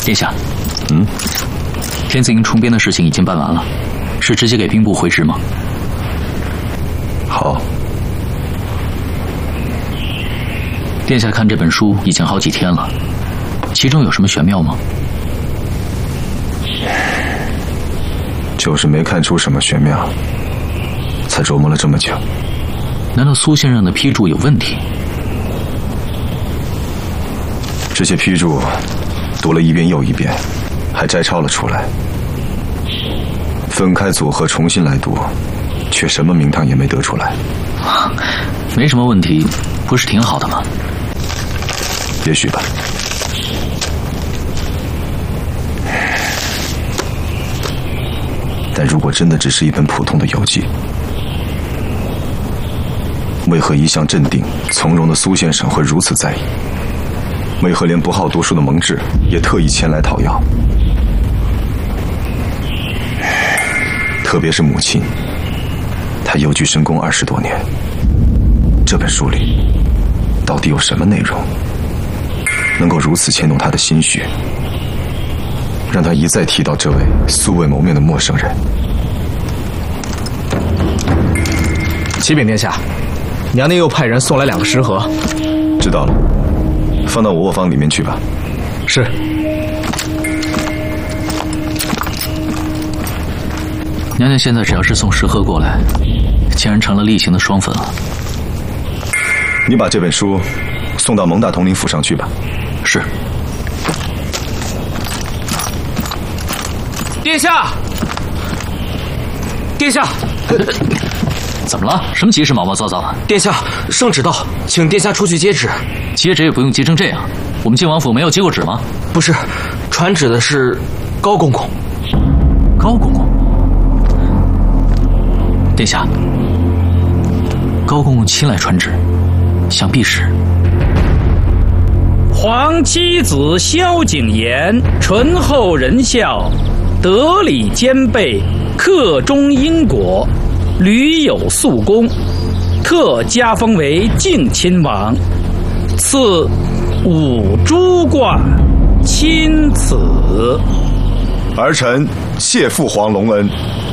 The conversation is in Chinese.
殿下，天子营充编的事情已经办完了，是直接给兵部回旨吗？ 好。 殿下看这本书已经好几天了，其中有什么玄妙吗？ 就是没看出什么玄妙，才琢磨了这么久。 难道苏先生的批注有问题？ 这些批注读了一遍又一遍，还摘抄了出来，分开组合重新来读，却什么名堂也没得出来。 没什么问题，不是挺好的吗？ 也许吧。但如果真的只是一本普通的游记，为何一向镇定从容的苏先生会如此在意？为何连不好读书的蒙挚也特意前来讨要？特别是母亲，她幽居深宫20多年，这本书里到底有什么内容，能够如此牵动她的心绪，让她一再提到这位素未谋面的陌生人？ 启禀殿下，娘娘又派人送来2个食盒。 知道了，放到我卧房里面去吧。 是。 娘娘现在只要是送食盒过来，竟然成了例行的双份了。 你把这本书送到蒙大统领府上去吧。 是。 殿下，殿下， 怎么了？什么急事毛毛躁躁的？ 殿下，圣旨到，请殿下出去接旨。 接旨也不用急成这样，我们靖王府没有接过旨吗？ 不是，传旨的是高公公。 高公公。殿下，高公公亲来传旨，想必是皇妻子萧景琰，醇厚仁孝，德礼兼备，克忠因果，屡有肃功，特加封为敬亲王，赐五珠冠，钦此。 儿臣谢父皇隆恩。